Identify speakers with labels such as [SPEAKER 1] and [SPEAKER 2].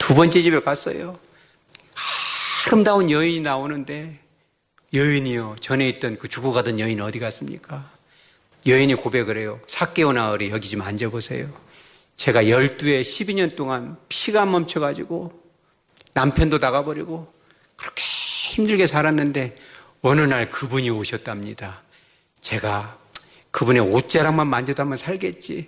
[SPEAKER 1] 두 번째 집에 갔어요. 아름다운 여인이 나오는데, 여인이요, 전에 있던 그 죽어가던 여인 어디 갔습니까? 여인이 고백을 해요. 삭개오 나으리, 여기 좀 앉아보세요. 제가 12에 12년 동안 피가 멈춰가지고 남편도 나가버리고 그렇게 힘들게 살았는데 어느 날 그분이 오셨답니다. 제가 그분의 옷자락만 만져도 한번 살겠지.